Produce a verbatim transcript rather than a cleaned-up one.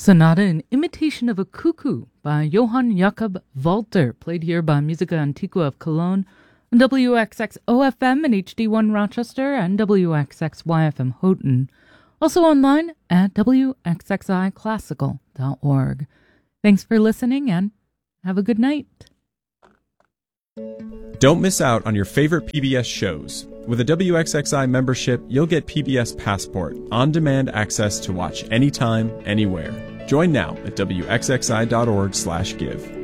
Sonata in Imitation of a Cuckoo by Johann Jakob Walter, played here by Musica Antiqua of Cologne on W X X O F M and H D one Rochester and W X X Y F M Houghton. Also online at W X X I classical dot org. Thanks for listening and have a good night. Don't miss out on your favorite P B S shows. With a W X X I membership, you'll get P B S Passport, on-demand access to watch anytime, anywhere. Join now at W X X I dot org slash give.